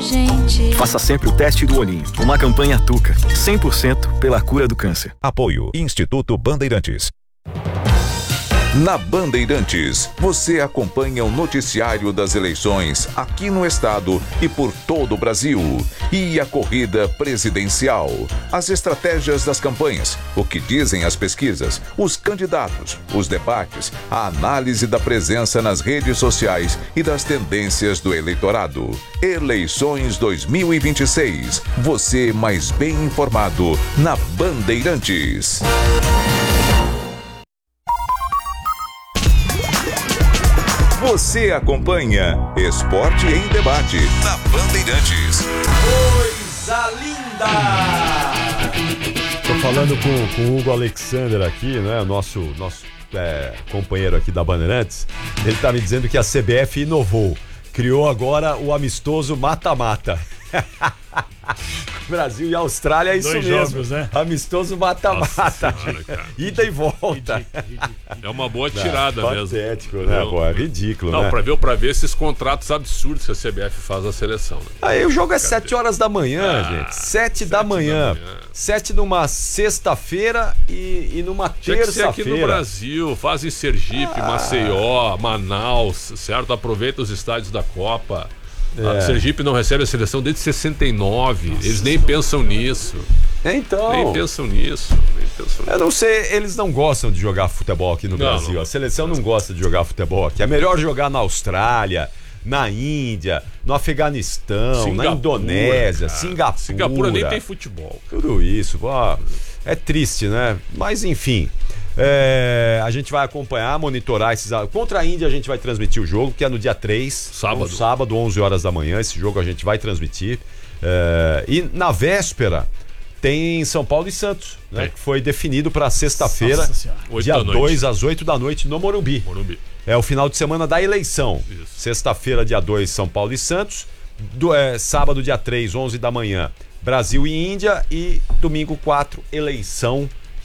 gente. Faça sempre o teste do olhinho. Uma campanha Tuca, 100% pela cura do câncer. Apoio Instituto Bandeirantes. Na Bandeirantes, você acompanha o noticiário das eleições aqui no estado e por todo o Brasil. E a corrida presidencial, as estratégias das campanhas, o que dizem as pesquisas, os candidatos, os debates, a análise da presença nas redes sociais e das tendências do eleitorado. Eleições 2026. Você mais bem informado na Bandeirantes. Você acompanha Esporte em Debate na Bandeirantes. Coisa linda! Tô falando com o Hugo Alexander aqui, né? Nosso companheiro aqui da Bandeirantes. Ele tá me dizendo que a CBF inovou. Criou agora o amistoso mata-mata. Brasil e Austrália é isso Dois mesmo. jogos, né? Amistoso mata-mata. Ida e volta. Ridículo. É uma boa tirada mesmo. Patético, né, pô? É ridículo, não, né? pra ver esses contratos absurdos que a CBF faz à seleção. Né? Aí o jogo é 7 horas da manhã, gente. 7 da manhã. 7 numa sexta-feira e numa terça-feira. Tinha que ser aqui no Brasil. Faz em Sergipe, Maceió, Manaus, certo? Aproveita os estádios da Copa. A Sergipe não recebe a seleção desde 69. Nossa, eles nem pensam nisso. Então. Nem pensam nisso. Eu não sei, eles não gostam de jogar futebol aqui no Brasil. Não. A seleção não gosta de jogar futebol aqui. É melhor jogar na Austrália, na Índia, no Afeganistão, Singapura, na Indonésia, Singapura. Singapura nem tem futebol. Tudo isso. Pô, é triste, né? Mas enfim. A gente vai acompanhar, monitorar esses. Contra a Índia a gente vai transmitir o jogo, que é no dia 3, sábado, 11 horas da manhã. Esse jogo a gente vai transmitir. E na véspera tem São Paulo e Santos, né, que foi definido para sexta-feira, dia 2 às 8 da noite no Morumbi. É o final de semana da eleição. Sexta-feira, dia 2, São Paulo e Santos. Sábado, dia 3, 11 da manhã, Brasil e Índia. E domingo 4, eleição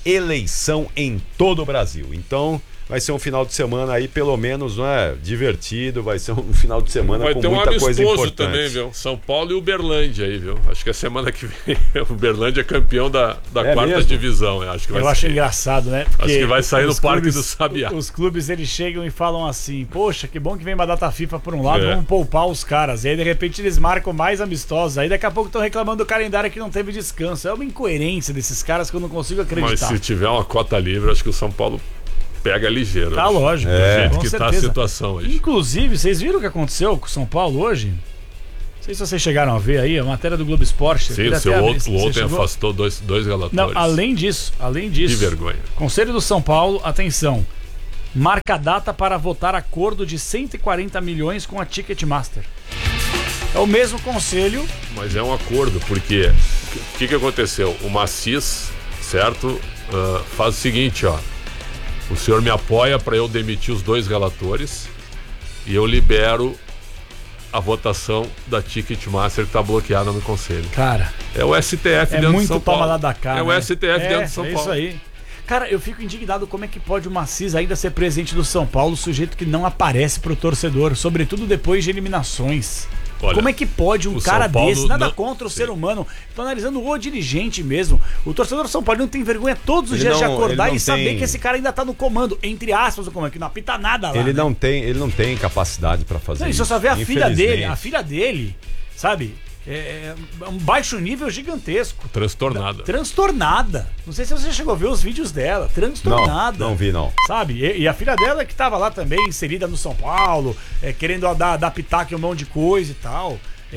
em todo o Brasil. Então vai ser um final de semana aí, pelo menos, não é, divertido. Vai ser um final de semana com muita coisa importante. Vai ter um amistoso também, viu? São Paulo e Uberlândia aí, viu? Acho que a semana que vem o Uberlândia é campeão da quarta mesmo? Divisão. Eu acho engraçado, né? Porque acho que vai sair no Parque do Sabiá. Os clubes, eles chegam e falam assim: poxa, que bom que vem uma data FIFA por um lado, vamos poupar os caras. E aí, de repente, eles marcam mais amistosos. Aí, daqui a pouco, estão reclamando do calendário que não teve descanso. É uma incoerência desses caras que eu não consigo acreditar. Mas se tiver uma cota livre, acho que o São Paulo pega ligeiro. Tá, lógico. Do jeito que tá a situação hoje. Inclusive, vocês viram o que aconteceu com o São Paulo hoje? Não sei se vocês chegaram a ver aí, a matéria do Globo Esporte. Sim, o outro afastou dois relatores. Não, além disso. Que vergonha. Conselho do São Paulo, atenção. Marca data para votar acordo de 140 milhões com a Ticketmaster. É o mesmo conselho. Mas é um acordo, porque o que aconteceu? O Macis, certo? Faz o seguinte, ó. O senhor me apoia para eu demitir os 2 relatores e eu libero a votação da Ticketmaster que está bloqueada no conselho. Cara, é o STF dentro de São Paulo. Toma lá da cara. É o STF dentro de São Paulo. É isso aí. Cara, eu fico indignado como é que pode o Macis ainda ser presidente do São Paulo, sujeito que não aparece pro torcedor, sobretudo depois de eliminações. Olha, como é que pode um cara desse, nada contra o ser humano, tô analisando o dirigente mesmo, o torcedor do São Paulo não tem vergonha todos os dias de acordar e saber que esse cara ainda tá no comando, entre aspas, no comando, que não apita nada lá. Ele não tem capacidade pra fazer isso. Você só vê a filha dele, sabe? É um baixo nível gigantesco. Transtornada. Não sei se você chegou a ver os vídeos dela. Transtornada. Não vi, não. Sabe? E a filha dela que tava lá também, inserida no São Paulo, querendo dar pitaco em um monte de coisa e tal.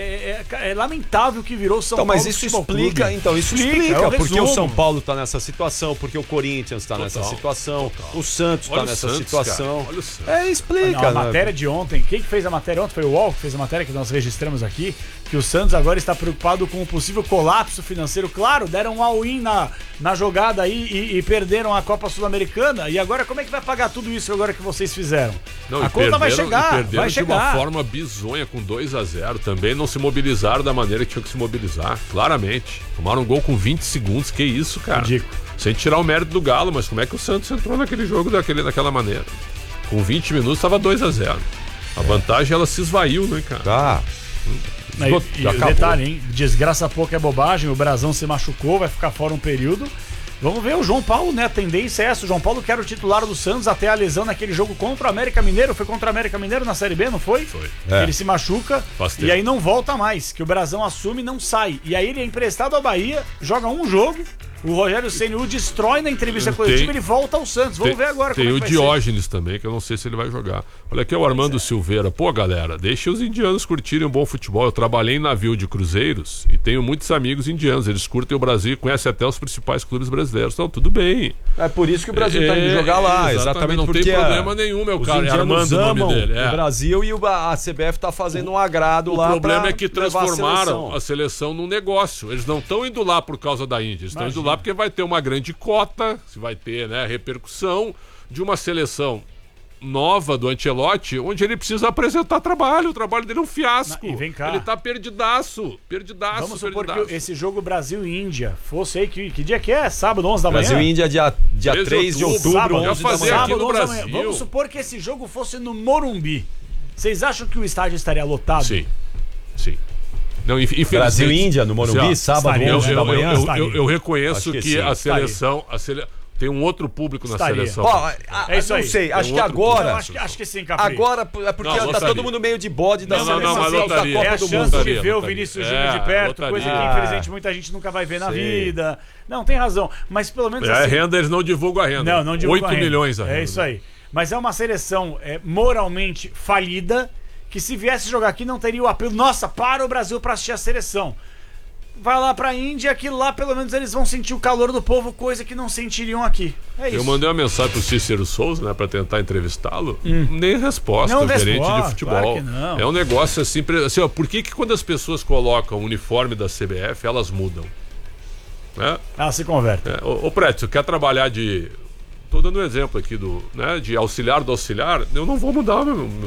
É lamentável que virou São Paulo. Mas isso explica, porque o São Paulo tá nessa situação, porque o Corinthians tá nessa situação, o Santos tá nessa situação. Explica. A matéria de ontem, quem que fez a matéria ontem? Foi o UOL que fez a matéria que nós registramos aqui, que o Santos agora está preocupado com o possível colapso financeiro. Claro, deram um all-in na jogada aí e perderam a Copa Sul-Americana. E agora como é que vai pagar tudo isso agora que vocês fizeram? A conta vai chegar. De uma forma bizonha com 2-0 também. Não se mobilizaram da maneira que tinham que se mobilizar, claramente. Tomaram um gol com 20 segundos, que isso, cara. Ridículo. Sem tirar o mérito do Galo, mas como é que o Santos entrou naquele jogo daquela maneira? Com 20 minutos estava 2-0. A vantagem, ela se esvaiu, né, cara? Tá. E o detalhe, hein? Desgraça pouco é bobagem. O Brasão se machucou, vai ficar fora um período. Vamos ver o João Paulo, né? A tendência é essa. O João Paulo que era o titular do Santos até a lesão naquele jogo contra o América Mineiro. Foi contra o América Mineiro na Série B, não foi? Foi. Ele se machuca e aí não volta mais. Que o Brasão assume e não sai. E aí ele é emprestado ao Bahia, joga um jogo. O Rogério Ceni o destrói na entrevista coletiva, ele volta ao Santos. Vamos ver agora como é que vai ser. Tem o Diógenes também, que eu não sei se ele vai jogar. Olha aqui é o Armando Silveira. Pô, galera, deixa os indianos curtirem um bom futebol. Eu trabalhei em navio de cruzeiros e tenho muitos amigos indianos. Eles curtem o Brasil e conhecem até os principais clubes brasileiros. Então, tudo bem. É por isso que o Brasil tá indo jogar lá. Exatamente não porque tem problema nenhum, meu cara. É Armando o nome dele. O Brasil e a CBF tá fazendo um agrado lá. O problema é que transformaram a seleção num negócio. Eles não estão indo lá por causa da Índia. Eles estão indo lá porque vai ter uma grande cota, se vai ter, né, repercussão de uma seleção nova do Ancelotti, onde ele precisa apresentar trabalho. O trabalho dele é um fiasco. E vem cá. Ele tá perdidaço. Vamos supor que esse jogo Brasil e Índia fosse aí, que dia que é? Sábado, 11 da manhã? Brasil e Índia, dia 3 de outubro, sábado, 11 da manhã. Aqui no Brasil. Vamos supor que esse jogo fosse no Morumbi. Vocês acham que o estádio estaria lotado? Sim. Não, Brasil e Índia no Morumbi, sábado, 11 da manhã. Eu reconheço que a seleção... Tem um outro público na seleção. É isso aí. Não sei, acho que agora... Acho que sim, Capri. Agora é porque tá todo mundo meio de bode da seleção da Copa do Mundo. É a chance de ver o Vinícius Júnior de perto, coisa que infelizmente muita gente nunca vai ver na vida. Não, tem razão, mas pelo menos assim... A renda, eles não divulgam a renda. Não divulgam a renda. 8 milhões a renda. É isso aí. Mas é uma seleção moralmente falida, que se viesse jogar aqui não teria o apelo, nossa, para o Brasil pra assistir a seleção. Vai lá pra Índia, aquilo lá pelo menos eles vão sentir o calor do povo, coisa que não sentiriam aqui. É isso. Eu mandei uma mensagem pro Cícero Souza, né, pra tentar entrevistá-lo. Nem resposta, gerente de futebol. Claro que não. É um negócio assim, ó, por que quando as pessoas colocam o uniforme da CBF, elas mudam? Né? Elas se convertem. Ô Prédio, você quer trabalhar de... Tô dando um exemplo aqui de auxiliar do auxiliar, eu não vou mudar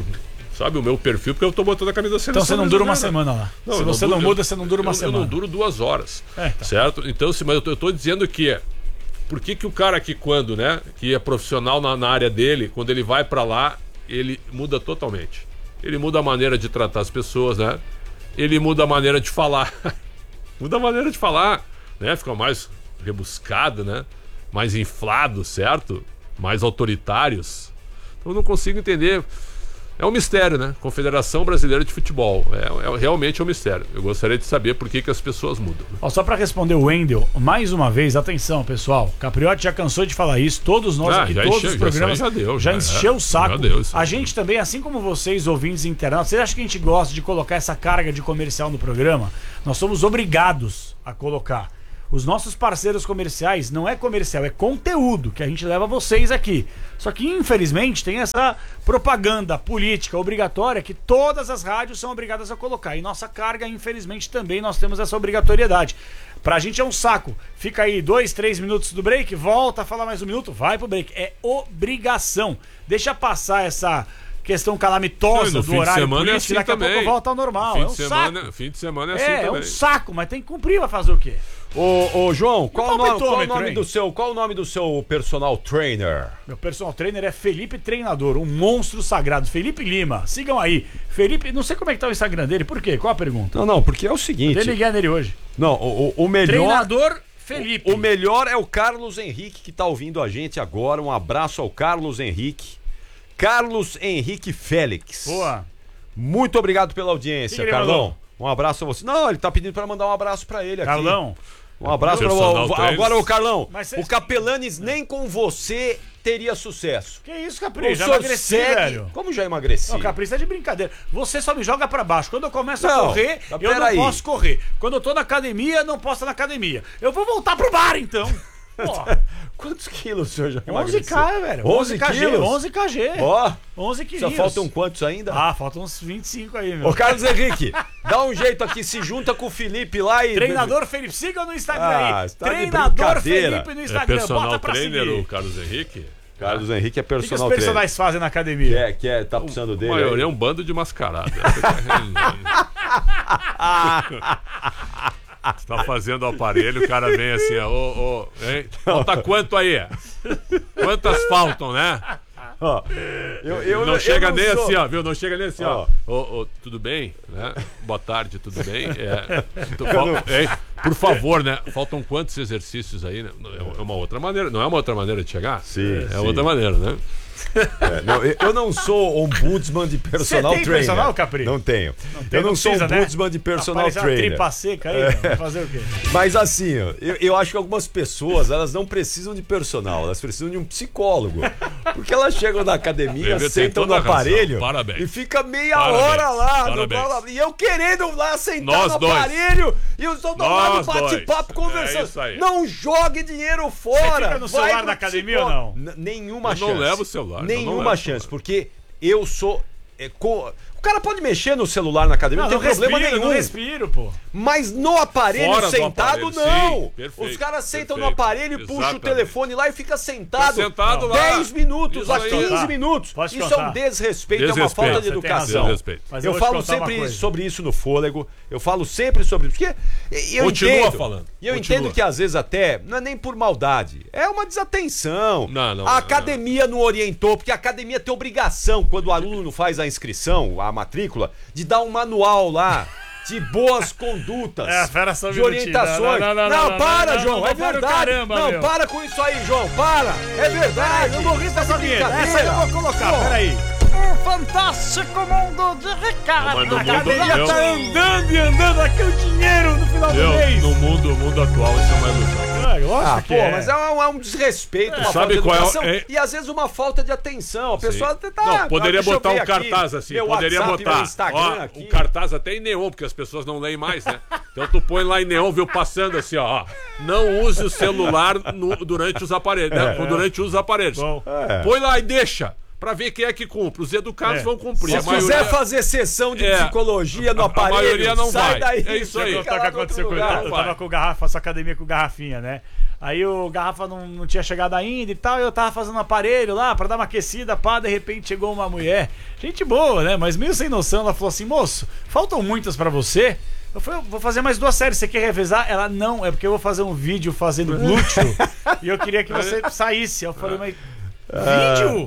o meu perfil, porque eu tô botando a camisa da seleção. Então você não dura uma semana lá. Se você não muda, você não dura uma semana. Eu não duro 2 horas. Certo? Então, mas eu tô dizendo que por que o cara que quando, né, que é profissional na área dele, quando ele vai pra lá, ele muda totalmente. Ele muda a maneira de tratar as pessoas, né? Ele muda a maneira de falar. Muda a maneira de falar, né? Fica mais rebuscado, né? Mais inflado, certo? Mais autoritários. Então eu não consigo entender. É um mistério, né? Confederação Brasileira de Futebol. Realmente um mistério. Eu gostaria de saber por que as pessoas mudam. Só para responder o Wendel, mais uma vez, atenção, pessoal. Capriotti já cansou de falar isso. Todos nós aqui, todos os programas já encheu o saco. A gente também, assim como vocês, ouvintes internautas, vocês acham que a gente gosta de colocar essa carga de comercial no programa? Nós somos obrigados a colocar. Os nossos parceiros comerciais não é comercial, é conteúdo que a gente leva a vocês aqui. Só que, infelizmente, tem essa propaganda política obrigatória que todas as rádios são obrigadas a colocar. E nossa carga, infelizmente, também nós temos essa obrigatoriedade. Pra gente é um saco. Fica aí 2, 3 minutos do break, volta a falar mais um minuto, vai pro break. É obrigação. Deixa passar essa questão calamitosa do horário político, assim daqui a pouco volta ao normal. É um saco. Fim de semana é assim também. É um saco, mas tem que cumprir, vai fazer o quê? Ô João, qual o nome do seu personal trainer? Meu personal trainer é Felipe Treinador, um monstro sagrado. Felipe Lima, sigam aí. Felipe, não sei como é que tá o Instagram dele, por quê? Qual a pergunta? Não, porque é o seguinte... Eu liguei nele hoje. Não, o melhor... Treinador Felipe. O melhor é o Carlos Henrique, que tá ouvindo a gente agora. Um abraço ao Carlos Henrique. Carlos Henrique Félix. Boa. Muito obrigado pela audiência, Carlão. Um abraço a você. Não, ele tá pedindo pra mandar um abraço pra ele aqui. Carlão. Um abraço para o... Agora, ô Carlão, o Capelanes nem com você teria sucesso. Que isso, Capri? Já emagreci, velho. Como já emagreci? Não, Capri, isso é de brincadeira. Você só me joga pra baixo. Quando eu começo a correr, eu não posso correr. Quando eu tô na academia, não posso estar na academia. Eu vou voltar pro bar, então. Quantos quilos o senhor já emagreceu? 11K, velho. 11 quilos? 11 kg. Ó. 11 quilos. Só faltam quantos ainda? Faltam uns 25 aí, meu. Ô, Carlos Henrique, dá um jeito aqui, se junta com o Felipe lá e... Treinador Felipe, siga no Instagram aí. Treinador Felipe no Instagram, bota pra seguir. O Carlos Henrique? Carlos Henrique é personal trainer. O que os personagens fazem na academia? Tá precisando dele. A maioria é um bando de mascarada. Você tá fazendo o aparelho, o cara vem assim, falta quanto aí? Quantas faltam, né? Não chega nem assim, ó, viu? Não chega nem assim, ó. Tudo bem? Né? Boa tarde, tudo bem? Por favor, né? Faltam quantos exercícios aí, né? É uma outra maneira. Não é uma outra maneira de chegar? Sim. É outra maneira, né? Eu não sou ombudsman de personal trainer. Personal, Capri? Não tenho. Eu não sou precisa, ombudsman, né? De personal trainer. Tripa seca aí, vai fazer o quê? Mas assim, eu acho que algumas pessoas, elas não precisam de personal, elas precisam de um psicólogo. Porque elas chegam na academia, sentam no aparelho e fica meia hora lá. E eu querendo lá sentar no aparelho e eu estou lá no bate-papo conversando. Não jogue dinheiro fora. Você fica no celular na academia ou não? Nenhuma chance. Eu não levo o celular. Nenhuma chance, porque eu sou... O cara pode mexer no celular na academia, não tem problema nenhum. Eu não respiro, pô. Mas no aparelho Fora sentado, aparelho, não. sim, perfeito, os caras sentam no aparelho e puxam o telefone lá e fica sentado. Tá sentado lá. 10 minutos, a 15 minutos. Posso Isso contar? é um desrespeito, é uma falta de educação. Mas eu falo sempre sobre isso no Fôlego. Eu falo sempre sobre isso. Porque eu entendo. E eu entendo que às vezes até não é nem por maldade. É uma desatenção. A academia não orientou, porque a academia tem obrigação, quando o aluno faz a inscrição, a matrícula, de dar um manual lá de boas condutas, de orientações. Não, para, João, é verdade. Não, para com isso aí, João, para. É verdade. Eu morri dessa vinheta. Essa eu vou colocar, peraí. O fantástico mundo de Ricardo. A academia tá andando e andando aqui o dinheiro no final do mês. No mundo atual isso é uma ilusão. Lógico que mas é um desrespeito, uma falta de educação e às vezes uma falta de atenção. A pessoa tá... poderia botar um cartaz assim, poderia botar Instagram aqui. Um cartaz até em neon, porque as pessoas não leem mais, né? Então tu põe lá em neon, viu, passando assim, ó. Não use o celular durante os aparelhos, né? Durante os aparelhos. Põe lá e deixa. Pra ver quem é que cumpre. Os educados vão cumprir. Se quiser fazer sessão de psicologia no aparelho, a maioria não sai vai. daí. É isso aí. O que aconteceu com eu tava com o Garrafa, faço academia com o Garrafinha, né? Aí o Garrafa não tinha chegado ainda e tal, eu tava fazendo um aparelho lá pra dar uma aquecida, pá, de repente chegou uma mulher, gente boa, né? Mas meio sem noção, ela falou assim, moço, faltam muitas pra você? Eu falei, eu vou fazer mais 2 séries, você quer revezar? Ela, não, é porque eu vou fazer um vídeo fazendo glúteo e eu queria que você saísse. Eu falei, mas vídeo?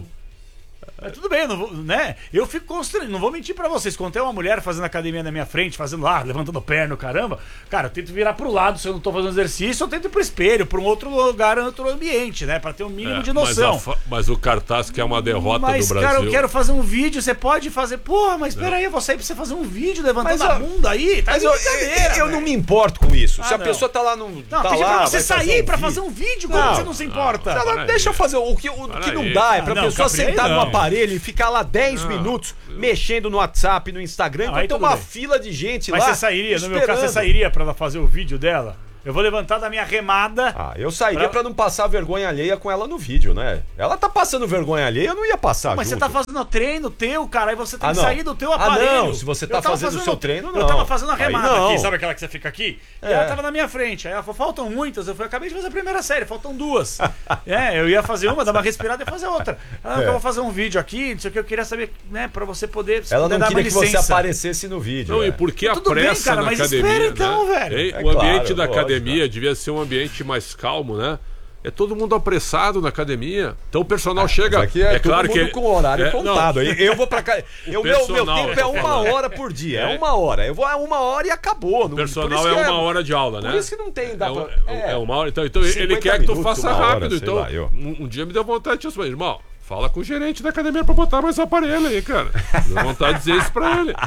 Mas tudo bem, não vou, né? Eu fico constrangido, não vou mentir pra vocês. Quando tem uma mulher fazendo academia na minha frente, fazendo lá, levantando perna, caramba, cara, eu tento virar pro lado se eu não tô fazendo exercício, eu tento ir pro espelho, pra um outro lugar, outro ambiente, né? Pra ter um mínimo de noção. Mas o cartaz que é uma derrota do Brasil. Mas, cara, eu quero fazer um vídeo, você pode fazer. Porra, mas peraí, eu vou sair pra você fazer um vídeo levantando a bunda aí? Tá de brincadeira. Eu não me importo com isso. Se a pessoa tá lá no. Não, pedi pra você sair pra fazer um vídeo, como você não se importa? Deixa eu fazer. O que não dá é pra pessoa sentar no aparelho e ficar lá 10 minutos mexendo no WhatsApp, no Instagram, então tem uma fila de gente lá. Mas você sairia, no meu caso, você sairia pra ela fazer o vídeo dela? Eu vou levantar da minha remada. Eu sairia pra não passar vergonha alheia com ela no vídeo, né? Ela tá passando vergonha alheia, eu não ia passar. Mas junto. você tá fazendo treino teu, cara, aí você tem que sair do teu aparelho. Não, se você tá fazendo o seu treino, não. Eu tava fazendo a remada aqui, sabe aquela que você fica aqui? E ela tava na minha frente. Aí ela falou, faltam muitas. Eu falei, acabei de fazer a primeira série, faltam 2. Eu ia fazer uma, dar uma respirada e fazer outra. Eu vou fazer um vídeo aqui, não sei o que, eu queria saber, né, pra você poder. Ela não queria que você aparecesse no vídeo. Não, e por que a pressa na academia? Espera, então, velho. O ambiente da academia devia ser um ambiente mais calmo, né? É todo mundo apressado na academia. Então o personal chega. Aqui é claro que com o horário contado. Eu vou pra cá. Meu tempo é 1 hora por dia. É 1 hora. Eu vou a 1 hora e acabou. O personal é 1 hora de aula, né? Por isso que não tem. É 1 hora. Então ele quer que tu faça rápido. Então, um dia me deu vontade de dizer, irmão, fala com o gerente da academia pra botar mais aparelho aí, cara. Deu vontade de dizer isso pra ele.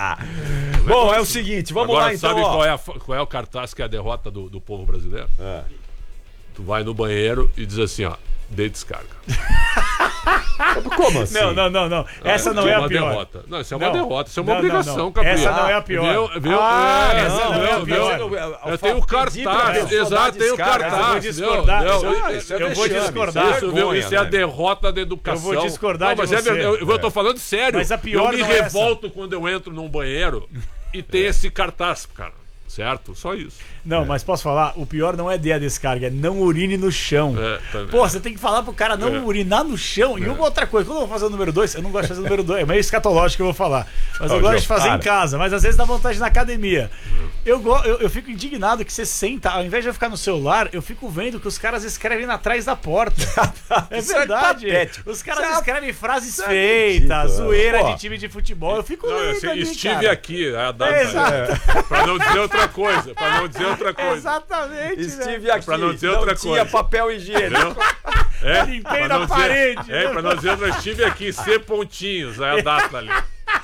Bom, é o seguinte, vamos lá então. Sabe qual é o cartaz que é a derrota do povo brasileiro? Tu vai no banheiro e diz assim, ó, dê descarga. Como assim? Não. Essa não é a pior. Derrota. Não, isso é uma derrota, isso é uma obrigação, Capri. Essa não é a pior. Viu? Essa não é a pior. Eu tenho o cartaz, exato, tem o cartaz. Eu vou discordar. Isso é a derrota da educação. Eu vou discordar de você. Eu tô falando sério. Mas a pior eu me revolto quando eu entro num banheiro e tem esse cartaz, cara. certo? Só isso. Não, mas posso falar? O pior não é a descarga, é não urine no chão. Pô, você tem que falar pro cara não urinar no chão. E uma outra coisa, quando eu vou fazer o número 2, eu não gosto de fazer o número 2, é meio escatológico que eu vou falar. Mas eu gosto de fazer em casa, mas às vezes dá vontade na academia. Eu fico indignado que você senta, ao invés de eu ficar no celular, eu fico vendo que os caras escrevem atrás da porta. É verdade. Os caras escrevem frases feitas, zoeira de time de futebol. Eu fico lendo ali, estive aqui, a data. Pra não dizer outra coisa. Exatamente. Estive aqui. Pra não dizer outra tinha coisa. papel higiênico. Limpei na parede. Pra não dizer, eu estive aqui, C pontinhos, aí a data ali.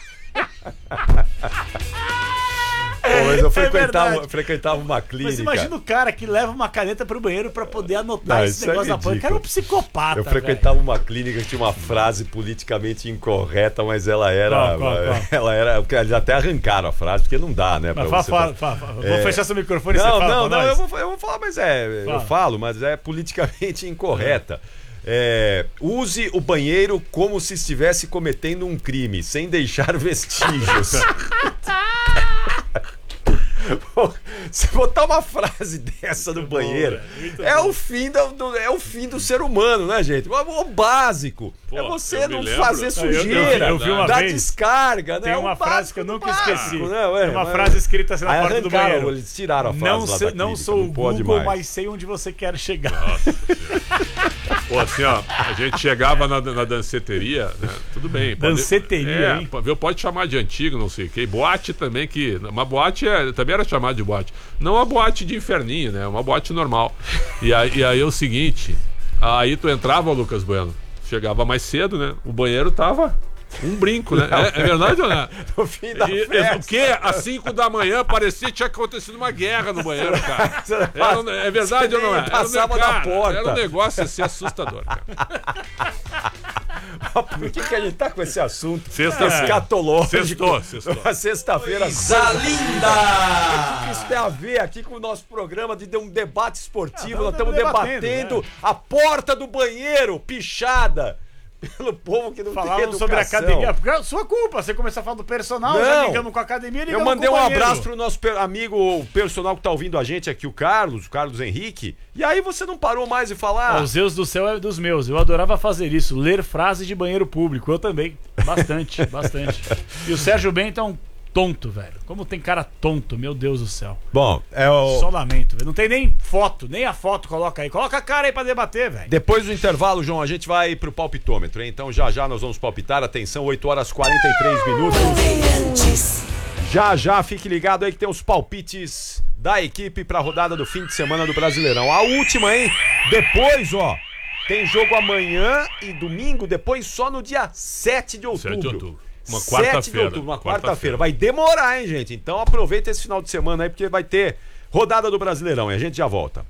Mas eu frequentava uma clínica. Mas imagina o cara que leva uma caneta pro banheiro pra poder anotar esse negócio da banca. Era um psicopata. Eu frequentava uma clínica que tinha uma frase politicamente incorreta, mas ela era. Ela era. Eles até arrancaram a frase, porque não dá, né? Vou fechar seu microfone e você fala. Não, eu vou falar, mas eu falo, mas é politicamente incorreta. Use o banheiro como se estivesse cometendo um crime, sem deixar vestígios. Se botar uma frase dessa no banheiro, o fim do ser humano, né, gente? O básico. É você não fazer sujeira, eu vi uma dar vez, descarga, né? Tem uma frase que eu nunca esqueci. Tem uma frase escrita assim na porta do banheiro. Eles tiraram a frase não sou o Google, mas sei onde você quer chegar. Nossa, pô, assim, ó, a gente chegava na danceteria, né? Tudo bem. Danceteria, hein? Pode chamar de antigo, não sei o que. Boate também, uma boate também era chamada de boate. Não uma boate de inferninho, né? Uma boate normal. E aí é o seguinte, aí tu entrava, Lucas Bueno, chegava mais cedo, né? O banheiro tava um brinco, né? É verdade ou não? No fim da festa. O quê? Às 5 da manhã parecia que tinha acontecido uma guerra no banheiro, cara. É verdade ou não é? Passava da porta. Era um negócio assim assustador, cara. Por que a gente tá com esse assunto escatológico? Sextou. Sexta-feira. Coisa linda! O que isso tem a ver aqui com o nosso programa de um debate esportivo? Nós estamos debatendo a porta do banheiro pichada pelo povo que não tem educação. Sobre a academia. Porque é sua culpa. Você começar a falar do personal, já ligamos com a academia, ligamos com o Eu mandei um abraço pro nosso amigo personal que tá ouvindo a gente aqui, o Carlos Henrique. E aí você não parou mais de falar? Os Zeus do céu é dos meus. Eu adorava fazer isso, ler frases de banheiro público. Eu também. Bastante. E o Sérgio Bento é um tonto, velho. Como tem cara tonto, meu Deus do céu. Bom, só lamento, velho. Não tem nem foto, nem a foto coloca aí. Coloca a cara aí pra debater, velho. Depois do intervalo, João, a gente vai pro palpitômetro, hein? Então já nós vamos palpitar. Atenção, 8h43. Já, fique ligado aí que tem os palpites da equipe pra rodada do fim de semana do Brasileirão. A última, hein? Depois, tem jogo amanhã e domingo, depois só no dia 7 de outubro. 7 de outubro. Uma quarta-feira. Uma quarta-feira. Vai demorar, hein, gente? Então aproveita esse final de semana aí, porque vai ter rodada do Brasileirão e a gente já volta.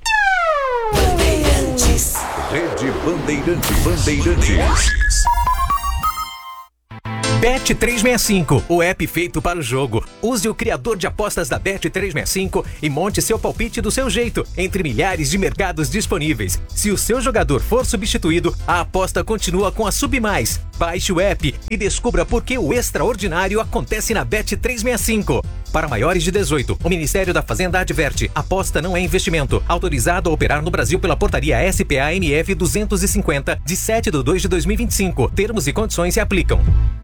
Rede Bandeirantes. Bet365, o app feito para o jogo. Use o criador de apostas da Bet365 e monte seu palpite do seu jeito, entre milhares de mercados disponíveis. Se o seu jogador for substituído, a aposta continua com a Submais. Baixe o app e descubra por que o extraordinário acontece na Bet365. Para maiores de 18, o Ministério da Fazenda adverte: aposta não é investimento. Autorizado a operar no Brasil pela portaria SPA-NF 250, de 7/2/2025. Termos e condições se aplicam.